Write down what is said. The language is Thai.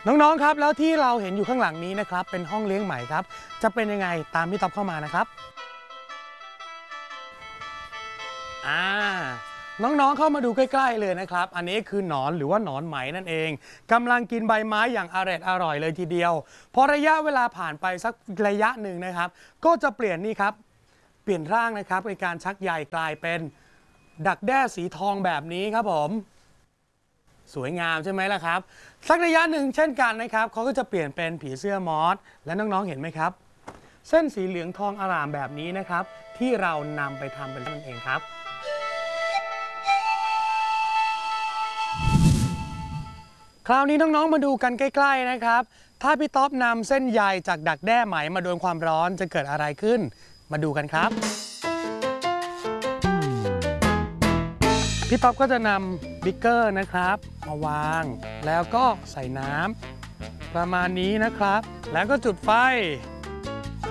น้องๆครับแล้วที่เราเห็นอยู่ข้างหลังนี้นะครับเป็นห้องเลี้ยงไหมครับจะเป็นยังไงตามพี่ต๊อบเข้ามานะครับน้องๆเข้ามาดูใกล้ๆเลยนะครับอันนี้คือหนอนหรือว่าหนอนไหมนั่นเองกำลังกินใบไม้อย่างอร่อยเลยทีเดียวพอระยะเวลาผ่านไปสักระยะหนึ่งนะครับก็จะเปลี่ยนนี่ครับเปลี่ยนร่างนะครับในการชักใยกลายเป็นดักแด้สีทองแบบนี้ครับผมสวยงามใช่ไหมล่ะครับสักระยะหนึ่งเช่นกันนะครับเขาก็จะเปลี่ยนเป็นผีเสื้อมอสและน้องๆเห็นไหมครับเส้นสีเหลืองทองอร่ามแบบนี้นะครับที่เรานำไปทำเป็นนั่นเองครับคราวนี้น้องๆมาดูกันใกล้ๆนะครับถ้าพี่ต๊อบนำเส้นใยจากดักแด้ไหมมาโดนความร้อนจะเกิดอะไรขึ้นมาดูกันครับพี่ต๊อบก็จะนำบิ๊กเกอร์นะครับมาวางแล้วก็ใส่น้ำประมาณนี้นะครับแล้วก็จุดไฟ